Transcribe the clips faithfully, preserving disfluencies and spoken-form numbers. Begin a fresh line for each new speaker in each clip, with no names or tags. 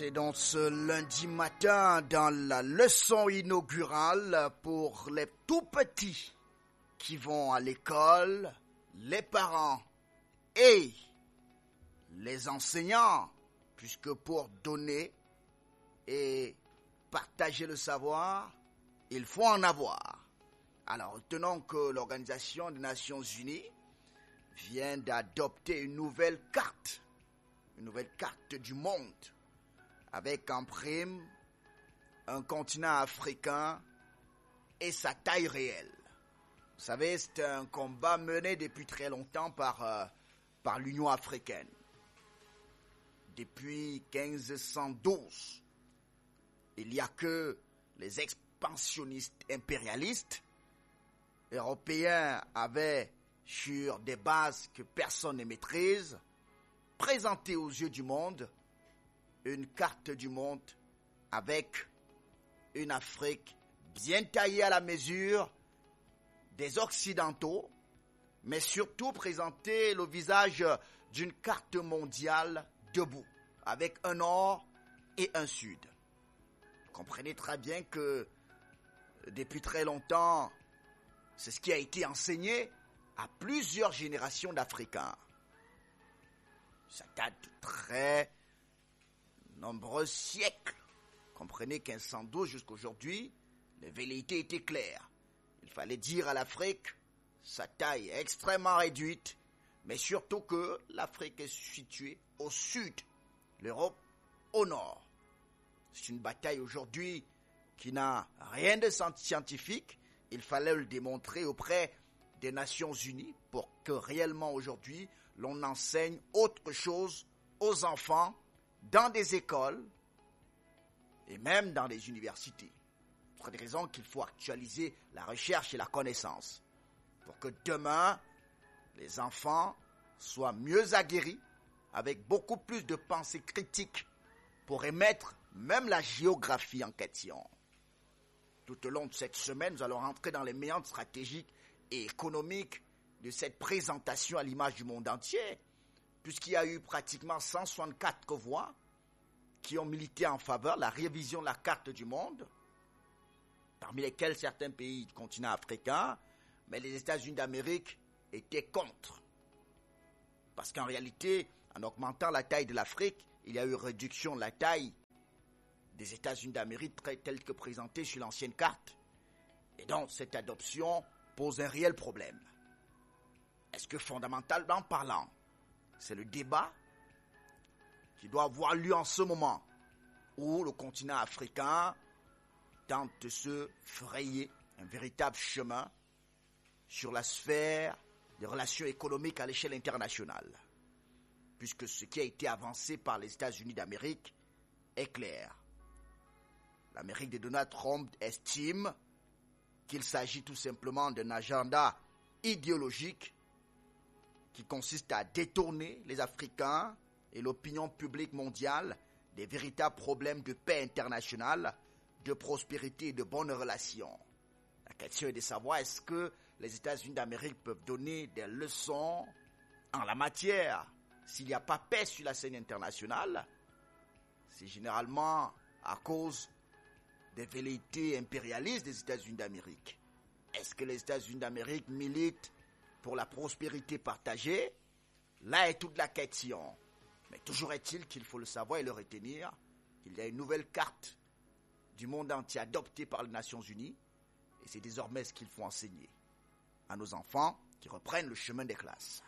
C'est donc ce lundi matin dans la leçon inaugurale pour les tout petits qui vont à l'école, les parents et les enseignants, puisque pour donner et partager le savoir, il faut en avoir. Alors, retenons que l'Organisation des Nations Unies vient d'adopter une nouvelle carte, une nouvelle carte du monde, avec en prime un continent africain et sa taille réelle. Vous savez, c'est un combat mené depuis très longtemps par, euh, par l'Union africaine. Depuis quinze cent douze, il n'y a que les expansionnistes impérialistes européens avaient, sur des bases que personne ne maîtrise, présenté aux yeux du monde une carte du monde avec une Afrique bien taillée à la mesure des Occidentaux, mais surtout présenter le visage d'une carte mondiale debout, avec un nord et un sud. Vous comprenez très bien que depuis très longtemps, c'est ce qui a été enseigné à plusieurs générations d'Africains. Ça date de très nombreux siècles. Comprenez, quinze cent douze jusqu'à aujourd'hui, les velléités étaient claires. Il fallait dire à l'Afrique, sa taille est extrêmement réduite, mais surtout que l'Afrique est située au sud, l'Europe au nord. C'est une bataille aujourd'hui qui n'a rien de scientifique. Il fallait le démontrer auprès des Nations Unies pour que réellement aujourd'hui, l'on enseigne autre chose aux enfants dans des écoles et même dans des universités. Pour des raisons qu'il faut actualiser la recherche et la connaissance pour que demain, les enfants soient mieux aguerris avec beaucoup plus de pensée critique pour émettre même la géographie en question. Tout au long de cette semaine, nous allons rentrer dans les méandres stratégiques et économiques de cette présentation à l'image du monde entier, puisqu'il y a eu pratiquement cent soixante-quatre voix qui ont milité en faveur de la révision de la carte du monde, parmi lesquels certains pays du continent africain, mais les États-Unis d'Amérique étaient contre. Parce qu'en réalité, en augmentant la taille de l'Afrique, il y a eu réduction de la taille des États-Unis d'Amérique telle que présentée sur l'ancienne carte. Et donc, cette adoption pose un réel problème. Est-ce que fondamentalement parlant, c'est le débat qui doit avoir lieu en ce moment où le continent africain tente de se frayer un véritable chemin sur la sphère des relations économiques à l'échelle internationale, puisque ce qui a été avancé par les États-Unis d'Amérique est clair. L'Amérique de Donald Trump estime qu'il s'agit tout simplement d'un agenda idéologique qui consiste à détourner les Africains et l'opinion publique mondiale des véritables problèmes de paix internationale, de prospérité et de bonnes relations. La question est de savoir est-ce que les États-Unis d'Amérique peuvent donner des leçons en la matière. S'il n'y a pas paix sur la scène internationale, c'est généralement à cause des velléités impérialistes des États-Unis d'Amérique. Est-ce que les États-Unis d'Amérique militent pour la prospérité partagée? Là est toute la question. Mais toujours est-il qu'il faut le savoir et le retenir, il y a une nouvelle carte du monde entier adoptée par les Nations Unies, et c'est désormais ce qu'il faut enseigner à nos enfants qui reprennent le chemin des classes.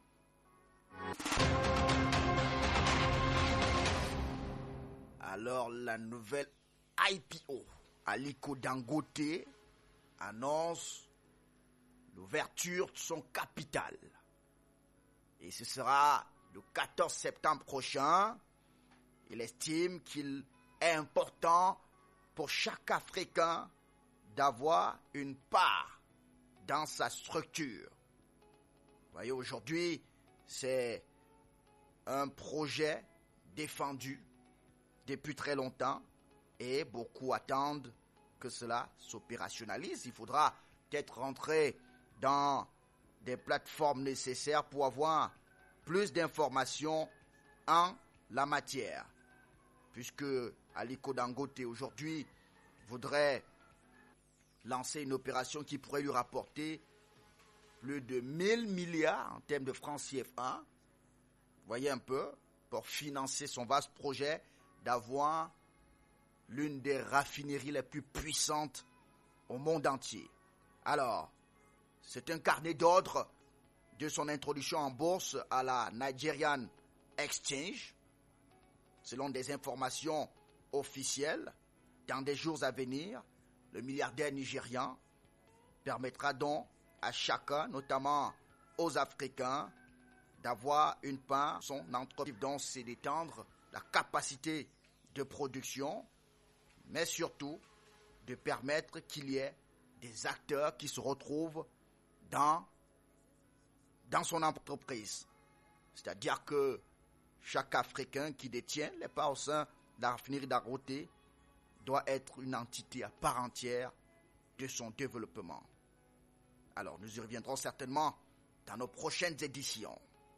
Alors la nouvelle I P O, Aliko Dangote, annonce l'ouverture de son capital. Et ce sera le quatorze septembre prochain. Il estime qu'il est important pour chaque Africain d'avoir une part dans sa structure. Vous voyez, aujourd'hui, c'est un projet défendu depuis très longtemps et beaucoup attendent que cela s'opérationnalise. Il faudra peut-être rentrer dans des plateformes nécessaires pour avoir plus d'informations en la matière. puisque Aliko Dangote aujourd'hui voudrait lancer une opération qui pourrait lui rapporter plus de mille milliards en termes de francs C F A. Vous voyez un peu, pour financer son vaste projet d'avoir l'une des raffineries les plus puissantes au monde entier. Alors, c'est un carnet d'ordre de son introduction en bourse à la Nigerian Exchange. Selon des informations officielles, dans des jours à venir, le milliardaire nigérian permettra donc à chacun, notamment aux Africains, d'avoir une part, son entreprise, donc c'est d'étendre la capacité de production, mais surtout de permettre qu'il y ait des acteurs qui se retrouvent dans, dans son entreprise. C'est-à-dire que chaque Africain qui détient les parts au sein de la raffinerie Dangote doit être une entité à part entière de son développement. Alors, nous y reviendrons certainement dans nos prochaines éditions.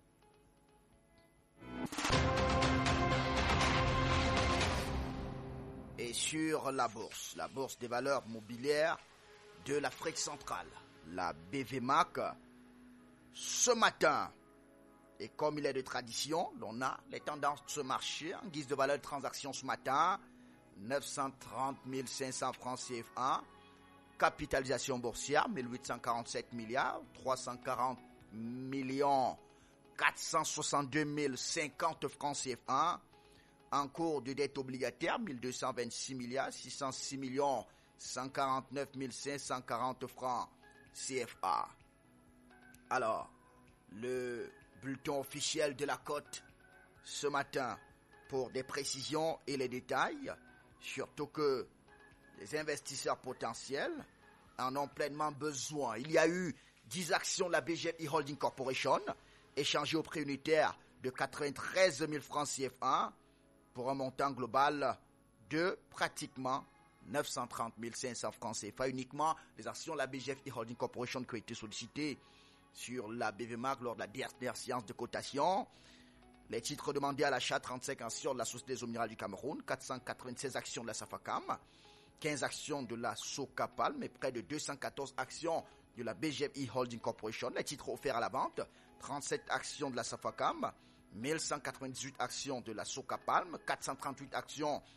Et sur la bourse, la bourse des valeurs mobilières de l'Afrique centrale, la B V M A C, ce matin, et comme il est de tradition, l'on a les tendances de ce marché en guise de valeur de transaction ce matin, neuf cent trente mille cinq cents francs C F A, capitalisation boursière mille huit cent quarante-sept milliards, trois cent quarante millions quatre cent soixante-deux mille cinquante francs C F A, en cours de dette obligataire mille deux cent vingt-six milliards six cent six millions cent quarante-neuf mille cinq cent quarante francs C F A. Alors, le bulletin officiel de la cote ce matin pour des précisions et les détails, surtout que les investisseurs potentiels en ont pleinement besoin. Il y a eu dix actions de la B G F E-Holding Corporation échangées au prix unitaire de quatre-vingt-treize mille francs C F A pour un montant global de pratiquement neuf cent trente mille cinq cents francs C F A. Uniquement les actions de la B G F E-Holding Corporation qui ont été sollicitées sur la B V M A C lors de la dernière séance de cotation. Les titres demandés à l'achat, trente-cinq actions de la Société des eaux minérales du Cameroun, quatre cent quatre-vingt-seize actions de la Safacam, quinze actions de la Socapalm et près de deux cent quatorze actions de la B G F E-Holding Corporation. Les titres offerts à la vente, trente-sept actions de la Safacam, mille cent quatre-vingt-dix-huit actions de la Socapalm, quatre cent trente-huit actions